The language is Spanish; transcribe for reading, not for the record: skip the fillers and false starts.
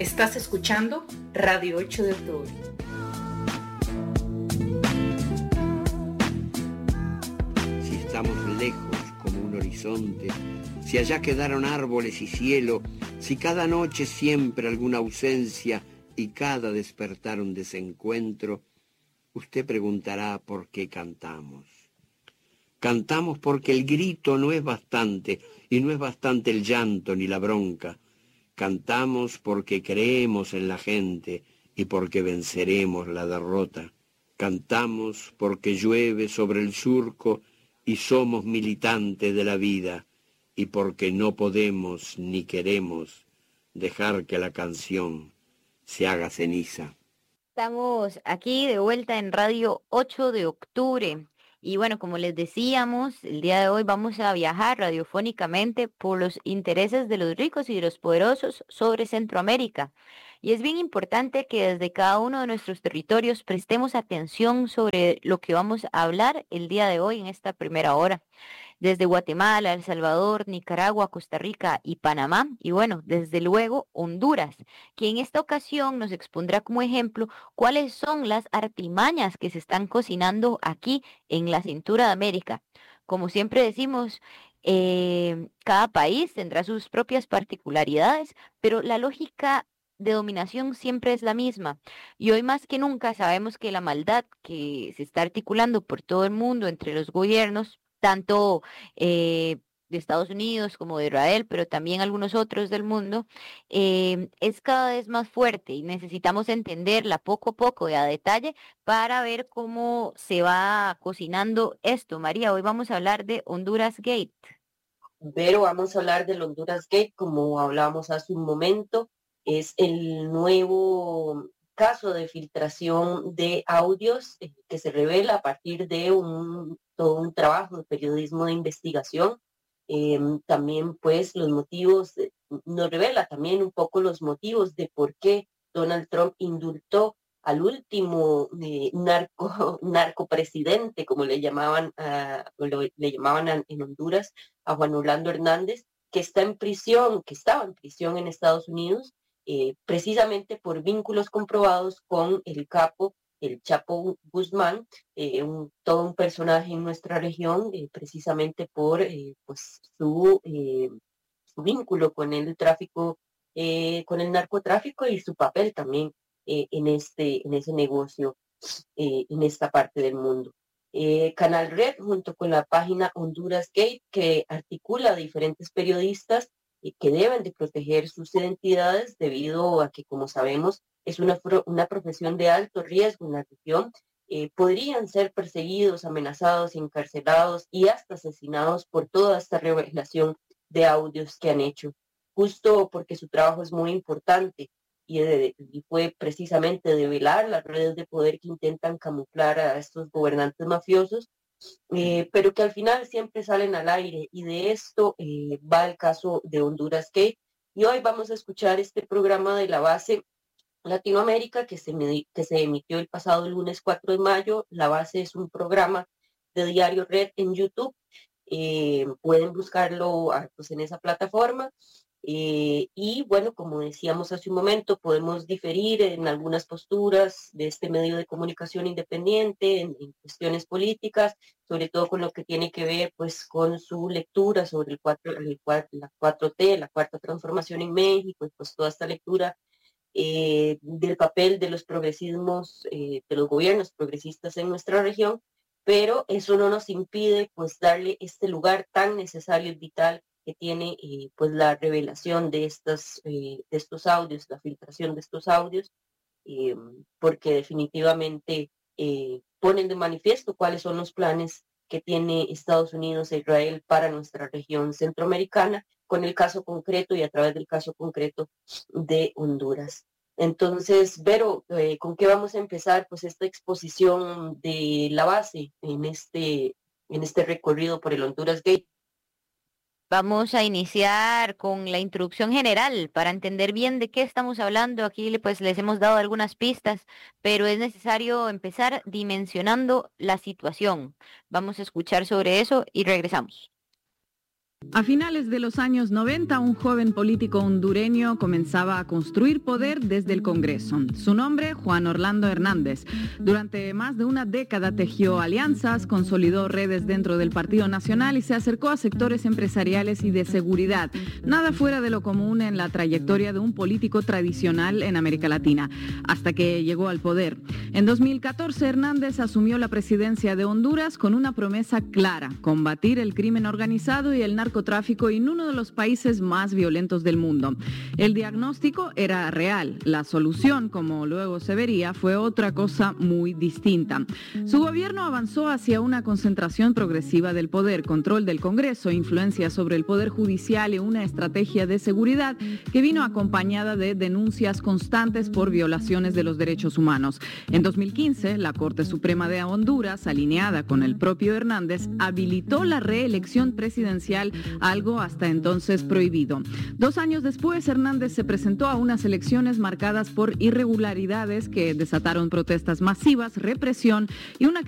Estás escuchando Radio 8 de Octubre. Si estamos lejos como un horizonte, si allá quedaron árboles y cielo, si cada noche siempre alguna ausencia y cada despertar un desencuentro, usted preguntará por qué cantamos. Cantamos porque el grito no es bastante, y no es bastante el llanto ni la bronca. Cantamos porque creemos en la gente y porque venceremos la derrota. Cantamos porque llueve sobre el surco y somos militantes de la vida, y porque no podemos ni queremos dejar que la canción se haga ceniza. Estamos aquí de vuelta en Radio 8 de Octubre. Y bueno, como les decíamos, el día de hoy vamos a viajar radiofónicamente por los intereses de los ricos y de los poderosos sobre Centroamérica. Y es bien importante que desde cada uno de nuestros territorios prestemos atención sobre lo que vamos a hablar el día de hoy en esta primera hora. Desde Guatemala, El Salvador, Nicaragua, Costa Rica y Panamá. Y bueno, desde luego Honduras, que en esta ocasión nos expondrá como ejemplo cuáles son las artimañas que se están cocinando aquí en la cintura de América. Como siempre decimos, cada país tendrá sus propias particularidades, pero la lógica de dominación siempre es la misma. Y hoy más que nunca sabemos que la maldad que se está articulando por todo el mundo entre los gobiernos, tanto de Estados Unidos como de Israel, pero también algunos otros del mundo, es cada vez más fuerte y necesitamos entenderla poco a poco y a detalle para ver cómo se va cocinando esto. María, hoy vamos a hablar de Honduras Gate. Pero vamos a hablar del Honduras Gate, como hablábamos hace un momento, es el nuevo caso de filtración de audios que se revela a partir de todo un trabajo de periodismo de investigación. También pues los motivos, nos revela también un poco los motivos de por qué Donald Trump indultó al último narcopresidente, como le llamaban, le llamaban en Honduras, a Juan Orlando Hernández, que está en prisión, que estaba en prisión en Estados Unidos, precisamente por vínculos comprobados con el capo, el Chapo Guzmán, todo un personaje en nuestra región, precisamente por pues su vínculo con el tráfico, con el narcotráfico y su papel también en ese negocio en esta parte del mundo. Canal Red, junto con la página Honduras Gate, que articula a diferentes periodistas que deben de proteger sus identidades debido a que, como sabemos, es una profesión de alto riesgo en la región. Podrían ser perseguidos, amenazados, encarcelados y hasta asesinados por toda esta revelación de audios que han hecho, justo porque su trabajo es muy importante y fue precisamente develar las redes de poder que intentan camuflar a estos gobernantes mafiosos, pero que al final siempre salen al aire, y de esto va el caso de Honduras Gate. Y hoy vamos a escuchar este programa de la base Latinoamérica que se emitió el pasado lunes 4 de mayo. La base es un programa de Diario Red en YouTube. Pueden buscarlo pues, en esa plataforma. Y bueno, como decíamos hace un momento, podemos diferir en algunas posturas de este medio de comunicación independiente, en cuestiones políticas, sobre todo con lo que tiene que ver pues con su lectura sobre la 4T, la cuarta transformación en México, y pues toda esta lectura del papel de los progresismos, de los gobiernos progresistas en nuestra región, pero eso no nos impide pues darle este lugar tan necesario y vital que tiene pues la revelación de estos audios, la filtración de estos audios, eh, porque definitivamente ponen de manifiesto cuáles son los planes que tiene Estados Unidos e Israel para nuestra región centroamericana, con el caso concreto y a través del caso concreto de Honduras. Entonces, Vero, ¿con qué vamos a empezar? Pues esta exposición de la base en este recorrido por el Honduras Gate. Vamos a iniciar con la introducción general para entender bien de qué estamos hablando. Aquí pues les hemos dado algunas pistas, pero es necesario empezar dimensionando la situación. Vamos a escuchar sobre eso y regresamos. A finales de los años 90, un joven político hondureño comenzaba a construir poder desde el Congreso. Su nombre, Juan Orlando Hernández. Durante más de una década tejió alianzas, consolidó redes dentro del Partido Nacional y se acercó a sectores empresariales y de seguridad. Nada fuera de lo común en la trayectoria de un político tradicional en América Latina, hasta que llegó al poder. En 2014, Hernández asumió la presidencia de Honduras con una promesa clara: combatir el crimen organizado y el narcotráfico en uno de los países más violentos del mundo. El diagnóstico era real. La solución, como luego se vería, fue otra cosa muy distinta. Su gobierno avanzó hacia una concentración progresiva del poder, control del Congreso, influencia sobre el Poder Judicial y una estrategia de seguridad que vino acompañada de denuncias constantes por violaciones de los derechos humanos. En 2015, la Corte Suprema de Honduras, alineada con el propio Hernández, habilitó la reelección presidencial, algo hasta entonces prohibido. 2 años después, Hernández se presentó a unas elecciones marcadas por irregularidades que desataron protestas masivas, represión y una